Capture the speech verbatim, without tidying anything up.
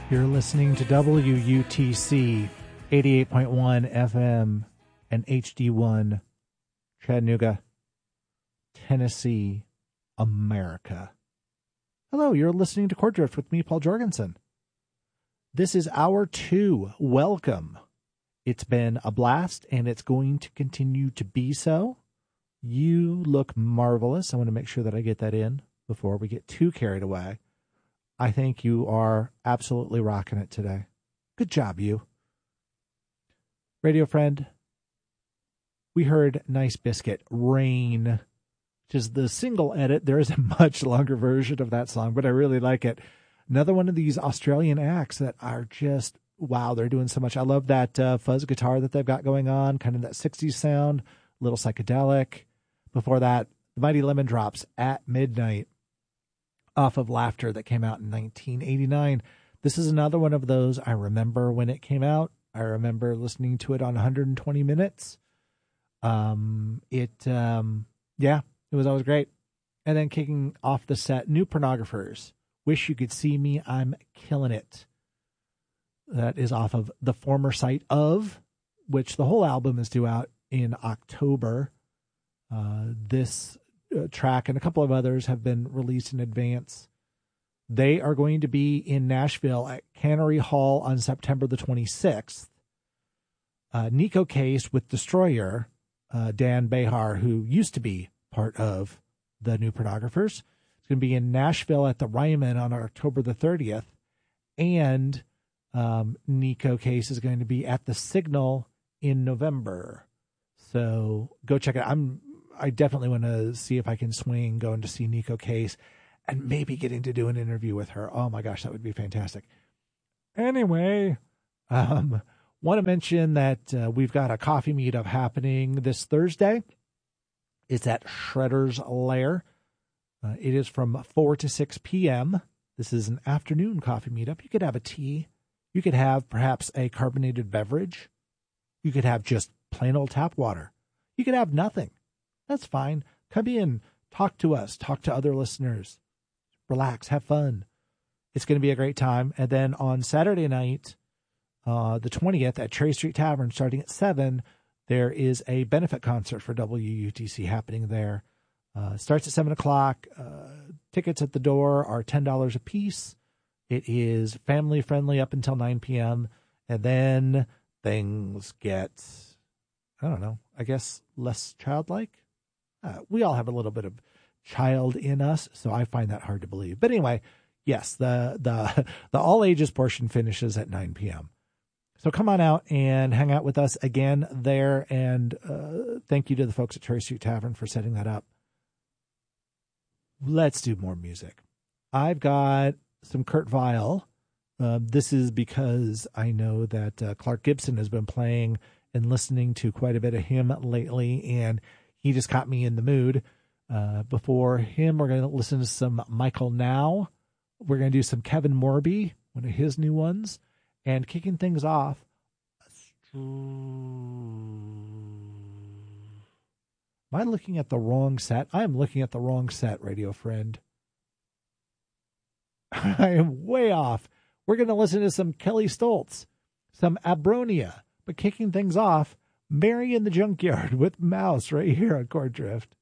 You're listening to W U T C eighty-eight point one F M and H D one, Chattanooga, Tennessee, America. Hello, you're listening to Chord Drift with me, Paul Jorgensen. This is hour two. Welcome. It's been a blast, and it's going to continue to be so. You look marvelous. I want to make sure that I get that in before we get too carried away. I think you are absolutely rocking it today. Good job, you. Radio friend, we heard Nice Biscuit, Rain, which is the single edit. There is a much longer version of that song, but I really like it. Another one of these Australian acts that are just, wow, they're doing so much. I love that uh, fuzz guitar that they've got going on, kind of that sixties sound, a little psychedelic. Before that, the Mighty Lemon Drops, At Midnight, off of Laughter, that came out in nineteen eighty-nine. This is another one of those I remember when it came out. I remember listening to it on one hundred twenty minutes. Um, it, um, yeah, it was always great. And then kicking off the set, New Pornographers, Wish You Could See Me, I'm Killing It. That is off of The Former Sight Of, which the whole album is due out in October. Uh, this uh, track and a couple of others have been released in advance. They are going to be in Nashville at Cannery Hall on September the twenty-sixth. Uh, Nico Case with Destroyer, uh, Dan Behar, who used to be part of the New Pornographers, is going to be in Nashville at the Ryman on October the thirtieth. And um, Nico Case is going to be at the Signal in November. So go check it out. I'm, I definitely want to see if I can swing going to see Nico Case and maybe getting to do an interview with her. Oh my gosh, that would be fantastic. Anyway, um, want to mention that uh, we've got a coffee meetup happening this Thursday. It's at Shredder's Lair. Uh, it is from four to six p.m. This is an afternoon coffee meetup. You could have a tea. You could have perhaps a carbonated beverage. You could have just plain old tap water. You could have nothing. That's fine. Come in, talk to us, talk to other listeners. Relax, have fun. It's going to be a great time. And then on Saturday night, uh, the twentieth, at Cherry Street Tavern, starting at seven, there is a benefit concert for W U T C happening there. Uh, starts at seven o'clock. Uh, tickets at the door are ten dollars a piece. It is family friendly up until nine p.m. And then things get, I don't know, I guess less childlike. Uh, we all have a little bit of child in us, so I find that hard to believe. But anyway, yes, the the the all ages portion finishes at nine p.m. So come on out and hang out with us again there. And uh, thank you to the folks at Cherry Street Tavern for setting that up. Let's do more music. I've got some Kurt Vile. Uh, this is because I know that uh, Clark Gibson has been playing and listening to quite a bit of him lately, and he just caught me in the mood. Uh, before him, we're going to listen to some Michael Now. We're going to do some Kevin Morby, one of his new ones. And kicking things off, am I looking at the wrong set? I am looking at the wrong set, radio friend. I am way off. We're going to listen to some Kelly Stoltz, some Abronia. But kicking things off, Mary in the Junkyard with Mouse right here on Chord Drift.